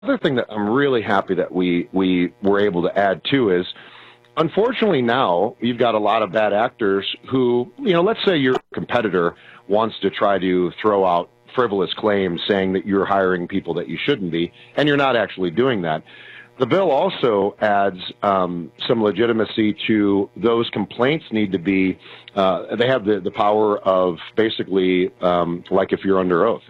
other thing that I'm really happy that we were able to add to is, unfortunately now you've got a lot of bad actors who, let's say your competitor wants to try to throw out frivolous claims saying that you're hiring people that you shouldn't be, and you're not actually doing that. The bill also adds some legitimacy to those complaints need to be, they have the power of basically, like if you're under oath,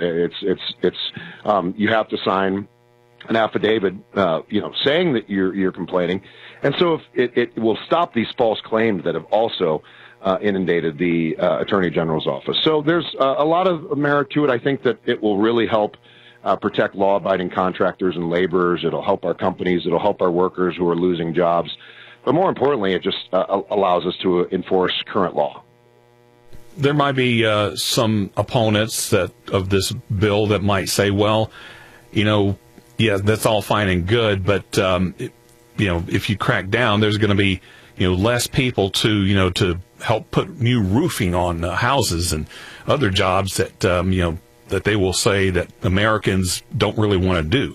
you have to sign an affidavit, saying that you're complaining. And so if it will stop these false claims that have also inundated the Attorney General's office. So there's a lot of merit to it. I think that it will really help protect law-abiding contractors and laborers. It'll help our companies. It'll help our workers who are losing jobs. But more importantly, it just allows us to enforce current law. There might be some opponents of this bill that might say, well, yeah, that's all fine and good, but if you crack down, there's going to be less people to help put new roofing on houses and other jobs that that they will say that Americans don't really want to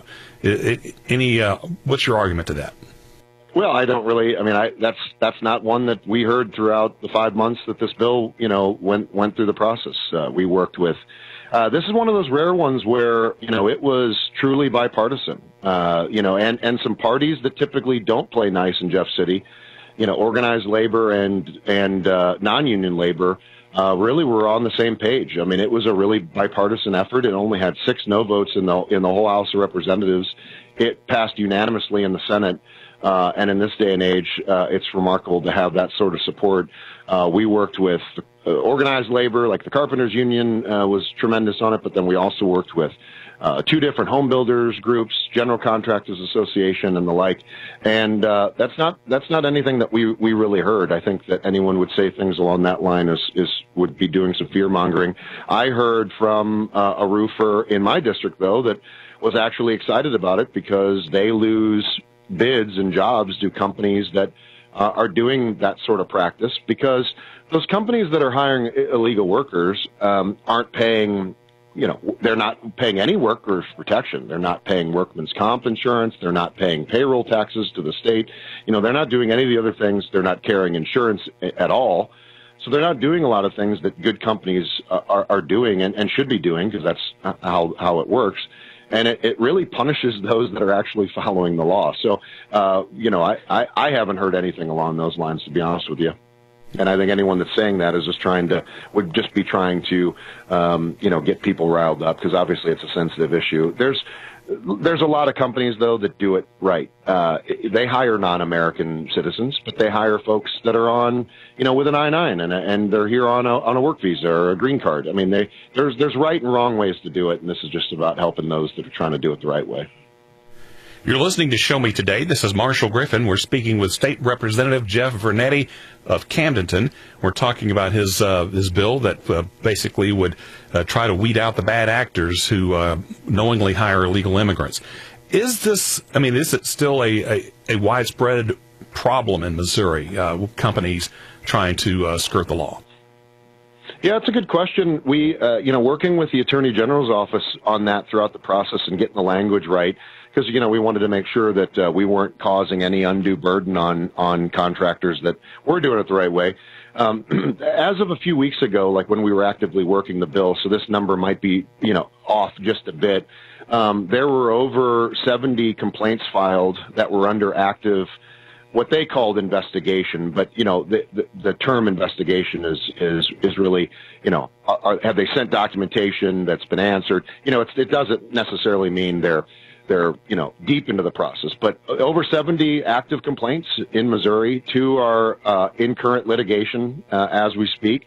do. What's your argument to that? Well, I don't really. I mean, that's not one that we heard throughout the 5 months that this bill, went through the process. We worked with. This is one of those rare ones where it was truly bipartisan. And some parties that typically don't play nice in Jeff City, organized labor and non-union labor. Really were on the same page. I mean, it was a really bipartisan effort. It only had 6 no votes in the whole House of Representatives. It passed unanimously in the Senate. And in this day and age, it's remarkable to have that sort of support. We worked with organized labor, like the Carpenters Union was tremendous on it, but then we also worked with 2 different home builders groups, General Contractors Association and the like. And that's not anything that we really heard. I think that anyone would say things along that line would be doing some fear mongering. I heard from a roofer in my district, though, that was actually excited about it because they lose bids and jobs to companies that are doing that sort of practice, because those companies that are hiring illegal workers aren't paying, they're not paying any workers' protection. They're not paying workman's comp insurance. They're not paying payroll taxes to the state. They're not doing any of the other things. They're not carrying insurance at all. So they're not doing a lot of things that good companies are doing and should be doing, because that's how it works. And it really punishes those that are actually following the law. So, I haven't heard anything along those lines, to be honest with you. And I think anyone that's saying that is would just be trying to, get people riled up, because obviously it's a sensitive issue. There's a lot of companies, though, that do it right. They hire non-American citizens, but they hire folks that are on, with an I-9 and they're here on a work visa or a green card. I mean, there's right and wrong ways to do it, and this is just about helping those that are trying to do it the right way. You're listening to Show Me Today. This is Marshall Griffin. We're speaking with State Representative Jeff Vernetti of Camdenton. We're talking about his bill that basically would try to weed out the bad actors who knowingly hire illegal immigrants. Is it still a widespread problem in Missouri, companies trying to skirt the law? Yeah, it's a good question. We, working with the Attorney General's office on that throughout the process and getting the language right, because, we wanted to make sure that we weren't causing any undue burden on contractors, that we're doing it the right way. As of a few weeks ago, like when we were actively working the bill, so this number might be, off just a bit, there were over 70 complaints filed that were under active, what they called investigation, but the term investigation is really, have they sent documentation that's been answered? It doesn't necessarily mean they're deep into the process, but over 70 active complaints in Missouri. 2 are in current litigation as we speak.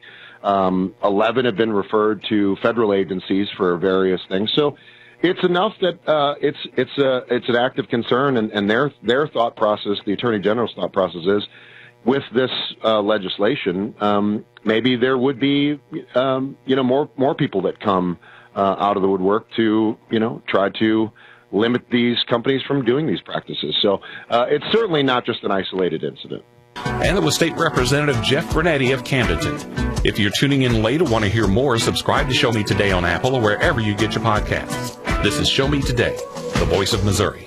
11 have been referred to federal agencies for various things. So it's enough that it's an active concern, and their thought process, the Attorney General's thought process is, with this legislation, maybe there would be more people that come out of the woodwork to try to limit these companies from doing these practices. So it's certainly not just an isolated incident. And it was State Representative Jeff Vernetti of Camdenton. If you're tuning in late or want to hear more, subscribe to Show Me Today on Apple or wherever you get your podcasts. This is Show Me Today. the voice of Missouri.